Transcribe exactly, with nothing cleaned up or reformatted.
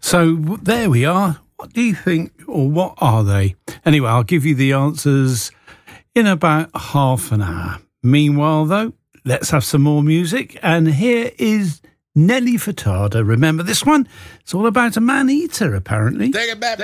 So there we are. What do you think, or what are they? Anyway, I'll give you the answers in about half an hour. Meanwhile, though, let's have some more music. And here is Nelly Furtado. Remember this one? It's all about a man-eater, apparently. Take it back.